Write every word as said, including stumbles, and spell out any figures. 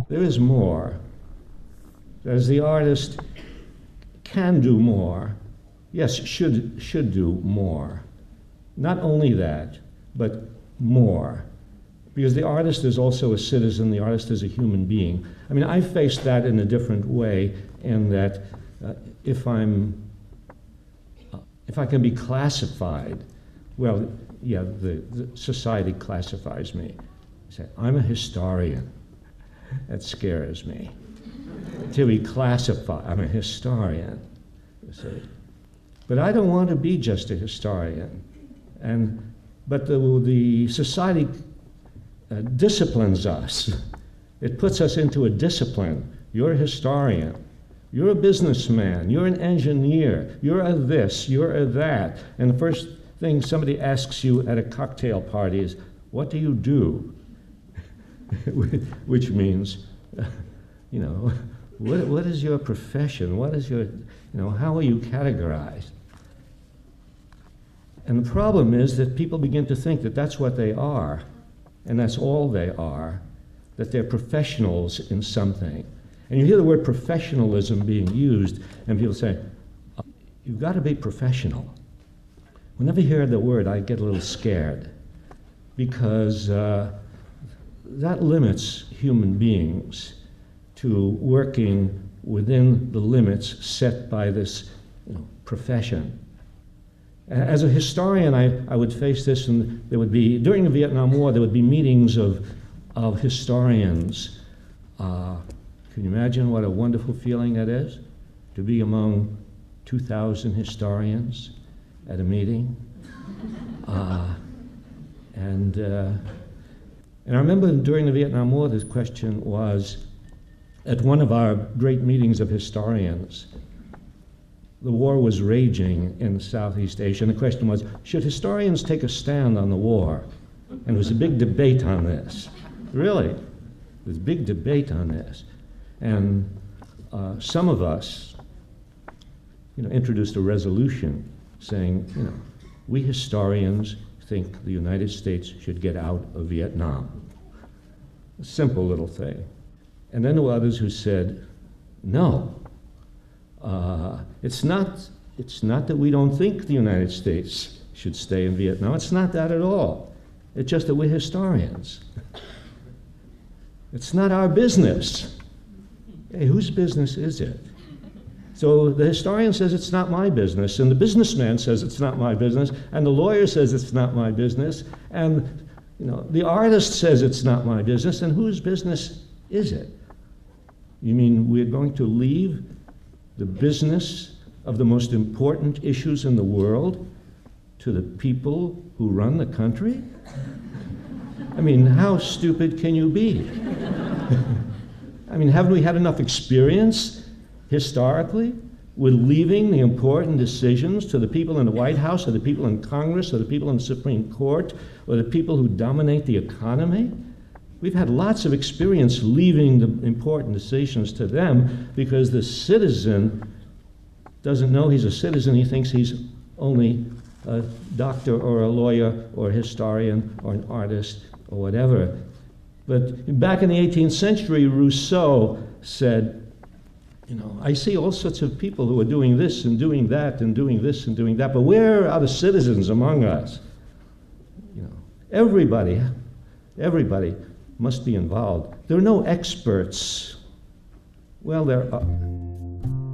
there is more. As the artist can do more, yes, should, should do more. Not only that, but more. Because the artist is also a citizen, the artist is a human being. I mean, I face that in a different way, in that uh, if I'm, uh, if I can be classified, well, yeah, the, the society classifies me. Say, I'm a historian. That scares me. To be classified, I'm a historian, you see. But I don't want to be just a historian. And, but the, the society uh, disciplines us. It puts us into a discipline. You're a historian. You're a businessman. You're an engineer. You're a this. You're a that. And the first thing somebody asks you at a cocktail party is, what do you do? Which means, uh, you know, what, what is your profession? What is your, you know, how are you categorized? And the problem is that people begin to think that that's what they are, and that's all they are, that they're professionals in something. And you hear the word professionalism being used, and people say, you've got to be professional. Whenever I hear the word, I get a little scared, because uh, that limits human beings to working within the limits set by this, you know, profession. As a historian, I, I would face this, and there would be, during the Vietnam War, there would be meetings of, of historians. Uh, can you imagine what a wonderful feeling that is? To be among two thousand historians at a meeting. Uh, and, uh, and I remember during the Vietnam War, this question was, at one of our great meetings of historians, the war was raging in Southeast Asia, and the question was, should historians take a stand on the war? And there was a big debate on this. Really, there was a big debate on this. And uh, some of us, you know, introduced a resolution saying, you know, we historians think the United States should get out of Vietnam. A simple little thing. And then there were others who said, no, uh, it's not, it's not that we don't think the United States should stay in Vietnam. It's not that at all. It's just that we're historians. It's not our business. Hey, whose business is it? So the historian says it's not my business, and the businessman says it's not my business, and the lawyer says it's not my business, and you know, the artist says it's not my business, and whose business is it? You mean we're going to leave the business of the most important issues in the world to the people who run the country? I mean, how stupid can you be? I mean, haven't we had enough experience historically with leaving the important decisions to the people in the White House, or the people in Congress, or the people in the Supreme Court, or the people who dominate the economy? We've had lots of experience leaving the important decisions to them, because the citizen doesn't know he's a citizen. He thinks he's only a doctor or a lawyer or a historian or an artist or whatever. But back in the eighteenth century, Rousseau said, you know, I see all sorts of people who are doing this and doing that and doing this and doing that, but where are the citizens among us? You know, everybody, everybody must be involved. There are no experts. Well, there are.